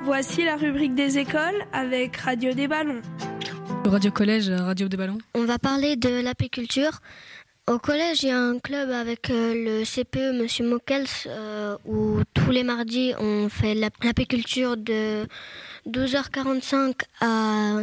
Voici la rubrique des écoles avec Radio des Ballons. Radio Collège, Radio des Ballons. On va parler de l'apiculture. Au collège, il y a un club avec le CPE, Monsieur Mockels, où tous les mardis, on fait l'apiculture de 12h45 à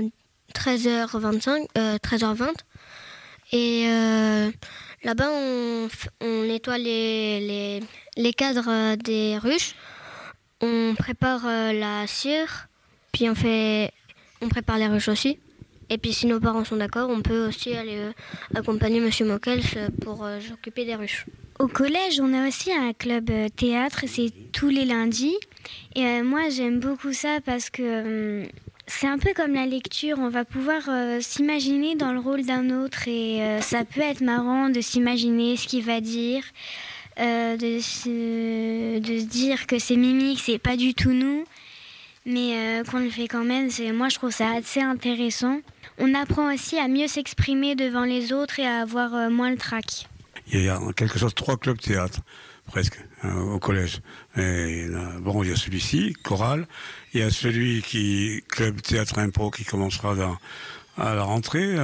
13h20. Et là-bas, on nettoie les cadres des ruches. On prépare la cire, puis on prépare les ruches aussi. Et puis si nos parents sont d'accord, on peut aussi aller accompagner Monsieur Mockels pour s'occuper des ruches. Au collège, on a aussi un club théâtre, c'est tous les lundis. Et moi, j'aime beaucoup ça parce que c'est un peu comme la lecture. On va pouvoir s'imaginer dans le rôle d'un autre et ça peut être marrant de s'imaginer ce qu'il va dire, de se dire que c'est mimique, c'est pas du tout nous. Mais qu'on le fait quand même, moi je trouve ça assez intéressant. On apprend aussi à mieux s'exprimer devant les autres et à avoir moins le trac. Il y a en quelque sorte 3 clubs théâtre, presque, au collège. Et, il y a celui-ci, chorale. Il y a celui club théâtre impro, qui commencera à la rentrée,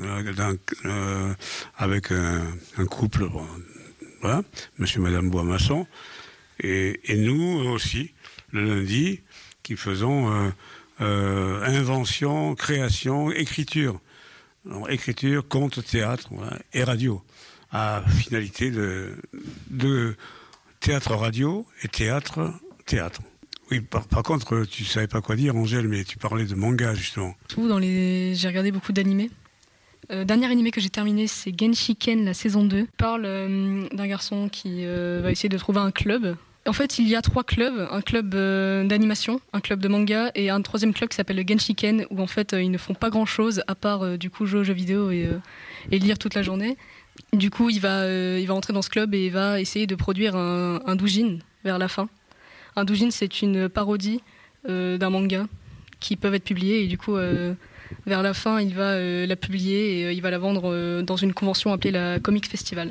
avec un couple, voilà, monsieur et madame Boismasson. Et nous aussi, le lundi, qui faisons invention, création, écriture. Alors, écriture, conte, théâtre, voilà, et radio, à finalité de théâtre radio et théâtre. Oui, par contre, tu savais pas quoi dire, Angèle, mais tu parlais de manga, justement. J'ai regardé beaucoup d'animés. Dernier animé que j'ai terminé, c'est Genshiken, la saison 2. Il parle d'un garçon qui va essayer de trouver un club. En fait, il y a 3 clubs, un club d'animation, un club de manga et un 3e club qui s'appelle le Genshiken, où en fait ils ne font pas grand-chose à part jouer aux jeux vidéo et lire toute la journée. Du coup, il va entrer dans ce club et il va essayer de produire un doujin vers la fin. Un doujin, c'est une parodie d'un manga qui peuvent être publiés et du coup, vers la fin, il va la publier et il va la vendre dans une convention appelée la Comic Festival.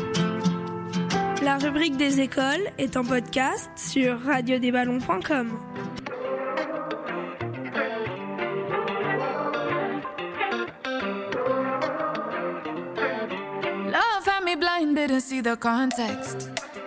La rubrique des écoles est en podcast sur radiodesballons.com. Love had me blind, didn't see the context.